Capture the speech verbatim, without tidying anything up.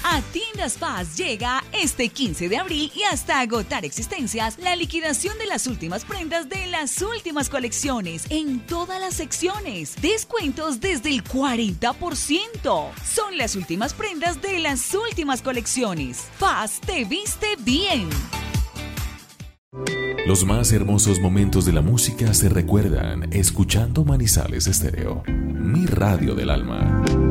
A Tiendas Paz llega este quince de abril y hasta agotar existencias la liquidación de las últimas prendas de las últimas colecciones en todas las secciones. Descuentos desde el cuarenta por ciento. Son las últimas prendas de las últimas colecciones. Paz te viste bien. Los más hermosos momentos de la música se recuerdan escuchando Manizales Estéreo, mi radio del alma.